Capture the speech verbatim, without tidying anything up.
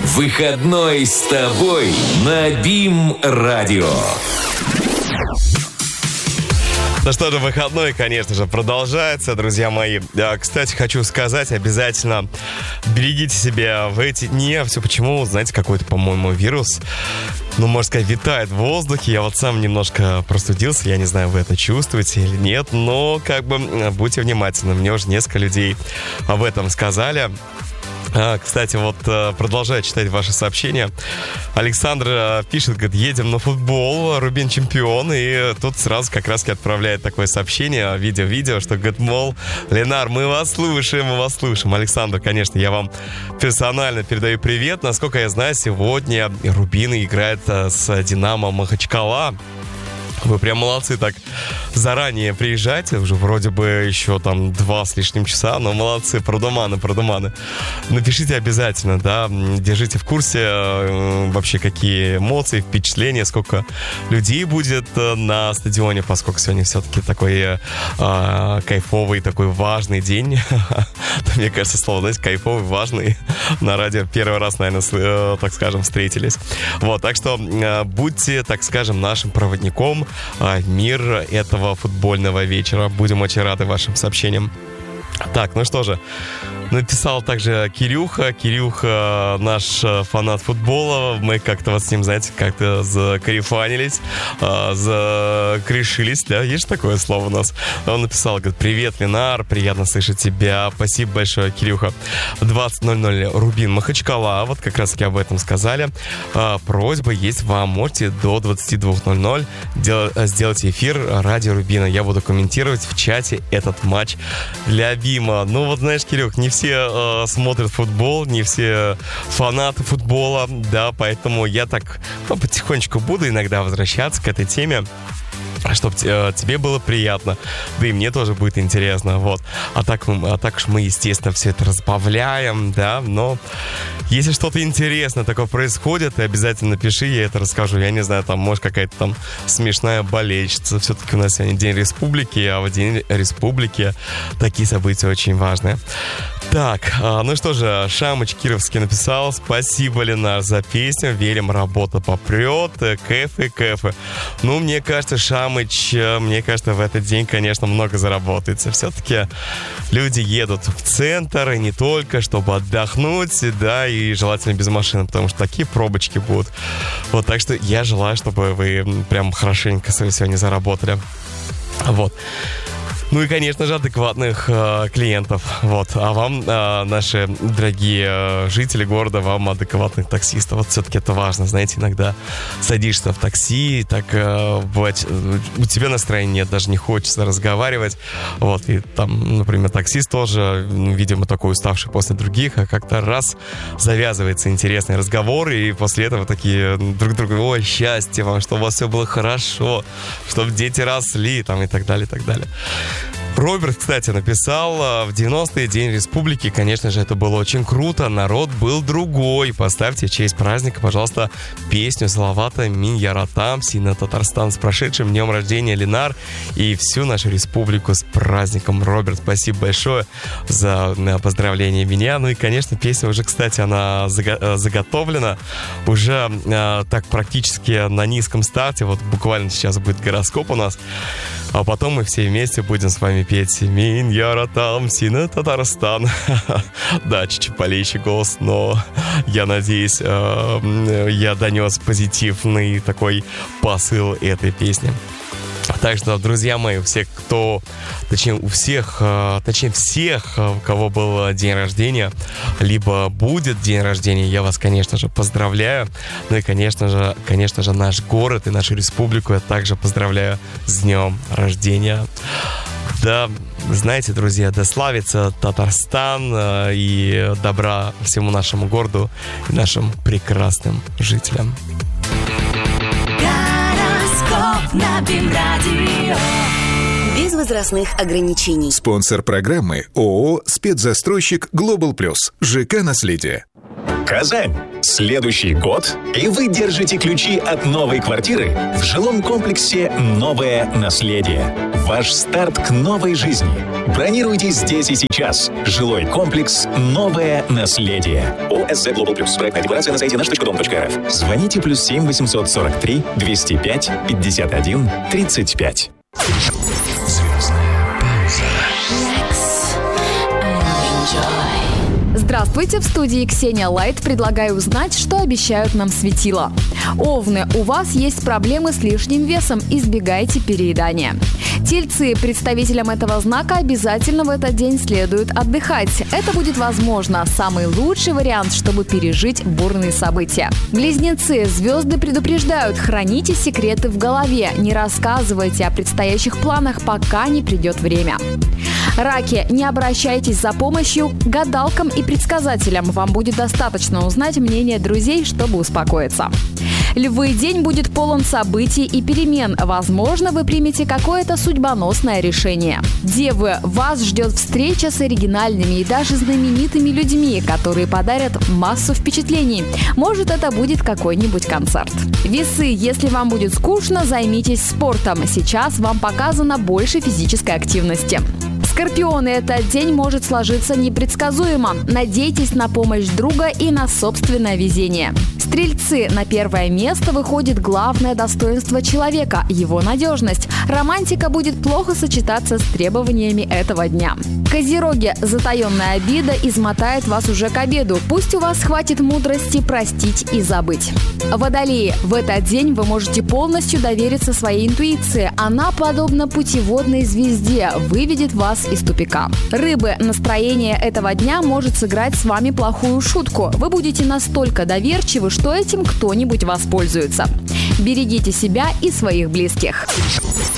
Выходной с тобой на БИМ-радио. Ну что же, выходной, конечно же, продолжается, друзья мои. Кстати, хочу сказать, обязательно берегите себя в эти дни. А все почему? Знаете, какой-то, по-моему, вирус, ну, можно сказать, витает в воздухе. Я вот сам немножко простудился, я не знаю, вы это чувствуете или нет, но как бы будьте внимательны. Мне уже несколько людей об этом сказали. А, кстати, вот продолжаю читать ваши сообщения. Александр пишет, говорит, едем на футбол, Рубин чемпион. И тут сразу как раз отправляет такое сообщение, видео-видео, что, говорит, мол, Ленар, мы вас слушаем, мы вас слушаем. Александр, конечно, я вам персонально передаю привет. Насколько я знаю, сегодня Рубин играет с Динамо Махачкала. Вы прям молодцы, так заранее приезжайте, уже вроде бы еще там два с лишним часа, но молодцы, продуманы, продуманы. Напишите обязательно, да, держите в курсе э, вообще какие эмоции, впечатления, сколько людей будет э, на стадионе, поскольку сегодня все-таки такой э, э, кайфовый, такой важный день. Мне кажется, слово, знаете, кайфовый, важный. На радио первый раз, наверное, э, так скажем, встретились. Вот, так что э, будьте, так скажем, нашим проводником мир этого футбольного вечера. Будем очень рады вашим сообщениям. Так, ну что же, написал также Кирюха. Кирюха наш фанат футбола. Мы как-то вот с ним, знаете, как-то закарифанились, закрешились, да, есть такое слово у нас. Он написал, говорит, привет, Ленар, приятно слышать тебя. Спасибо большое, Кирюха. В двадцать ноль ноль Рубин Махачкала, вот как раз таки об этом сказали. Просьба есть вам, можете до двадцать два ноль ноль сделать эфир радио Рубина. Я буду комментировать в чате этот матч для Бима. Ну вот, знаешь, Кирюх, не все все э, смотрят футбол, не все фанаты футбола, да, поэтому я так ну, потихонечку буду иногда возвращаться к этой теме, чтобы э, тебе было приятно, да и мне тоже будет интересно, вот. А так, а так уж мы, естественно, все это разбавляем, да, но если что-то интересное такое происходит, ты обязательно напиши, я это расскажу. Я не знаю, там, может, какая-то там смешная болельщица. Все-таки у нас сегодня День Республики, а в День Республики такие события очень важные. Так, ну что же, Шамыч Кировский написал: спасибо, Ленар, за песню. Верим, работа попрет. Кэфы, кэфы. Ну, мне кажется, Шамыч, мне кажется, в этот день, конечно, много заработается. Все-таки люди едут в центр, и не только, чтобы отдохнуть, да, и желательно без машины, потому что такие пробочки будут. Вот, так что я желаю, чтобы вы прям хорошенько сегодня заработали. Вот. Ну и, конечно же, адекватных э, клиентов. Вот. А вам, э, наши дорогие э, жители города, вам адекватных таксистов. Вот все-таки это важно. Знаете, иногда садишься в такси, так э, бывает, у тебя настроения нет, даже не хочется разговаривать. Вот. И там, например, таксист тоже, видимо, такой уставший после других, а как-то раз завязывается интересный разговор, и после этого такие друг другу: ой, счастье вам, чтобы у вас все было хорошо, чтобы дети росли, там, и так далее, и так далее. Роберт, кстати, написал: в девяностые День Республики, конечно же, это было очень круто, народ был другой. Поставьте в честь праздника, пожалуйста, песню Салавата Мин Яратам, Сина Татарстан. С прошедшим днем рождения, Ленар, и всю нашу республику с праздником. Роберт, спасибо большое за поздравление меня. Ну и, конечно, песня уже, кстати, она заго- заготовлена, уже э, так практически на низком старте. Вот буквально сейчас будет гороскоп у нас, а потом мы все вместе будем с вами петь Мин Яратам, Сина Татарстан. Да, чуть-чуть полегче голос, но я надеюсь, э, я донес позитивный такой посыл этой песни. Так что, друзья мои, все, кто, точнее, у всех, точнее, всех, у кого был день рождения, либо будет день рождения, я вас, конечно же, поздравляю. Ну и, конечно же, конечно же, наш город и нашу республику я также поздравляю с днем рождения. Да, знаете, друзья, да славится Татарстан, и добра всему нашему городу и нашим прекрасным жителям. На БИМ-радио. Без возрастных ограничений. Спонсор программы ООО «Спецзастройщик Глобал Плюс». ЖК «Наследие». Казань. Следующий год, и вы держите ключи от новой квартиры в жилом комплексе «Новое наследие». Ваш старт к новой жизни. Бронируйте здесь и сейчас. Жилой комплекс «Новое наследие». ОСЗ Global Plus. Проектная декларация на сайте наш точка дом точка рф. Звоните плюс семь восемьсот сорок три двести пять пятьдесят один тридцать пять. Звездная Здравствуйте, в студии Ксения Лайт. Предлагаю узнать, что обещают нам светила. Овны, у вас есть проблемы с лишним весом, избегайте переедания. Тельцы, представителям этого знака обязательно в этот день следует отдыхать. Это будет, возможно, самый лучший вариант, чтобы пережить бурные события. Близнецы, звезды предупреждают, храните секреты в голове, не рассказывайте о предстоящих планах, пока не придет время. Раки, не обращайтесь за помощью к гадалкам и предсказателям. Вам будет достаточно узнать мнение друзей, чтобы успокоиться. Львы, день будет полон событий и перемен. Возможно, вы примете какое-то судьбоносное решение. Девы, вас ждет встреча с оригинальными и даже знаменитыми людьми, которые подарят массу впечатлений. Может, это будет какой-нибудь концерт. Весы, если вам будет скучно, займитесь спортом. Сейчас вам показано больше физической активности. Скорпионы, этот день может сложиться непредсказуемо. Надейтесь на помощь друга и на собственное везение. Стрельцы, на первое место выходит главное достоинство человека – его надежность. Романтика будет плохо сочетаться с требованиями этого дня. Козероги, затаенная обида измотает вас уже к обеду. Пусть у вас хватит мудрости простить и забыть. Водолеи, в этот день вы можете полностью довериться своей интуиции. Она, подобно путеводной звезде, выведет вас из тупика. Рыбы, настроение этого дня может сыграть с вами плохую шутку. Вы будете настолько доверчивы, что этим кто-нибудь воспользуется. Берегите себя и своих близких.